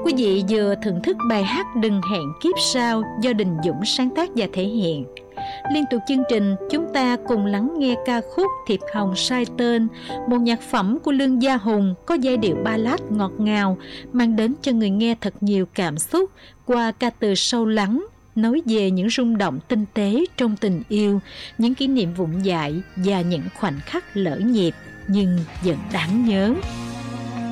Quý vị vừa thưởng thức bài hát Đừng Hẹn Kiếp Sau do Đình Dũng sáng tác và thể hiện. Liên tục chương trình, chúng ta cùng lắng nghe ca khúc Thiệp Hồng Sai Tên, một nhạc phẩm của Lương Gia Hùng có giai điệu ballad ngọt ngào, mang đến cho người nghe thật nhiều cảm xúc qua ca từ sâu lắng, nói về những rung động tinh tế trong tình yêu, những kỷ niệm vụng dại và những khoảnh khắc lỡ nhịp nhưng vẫn đáng nhớ.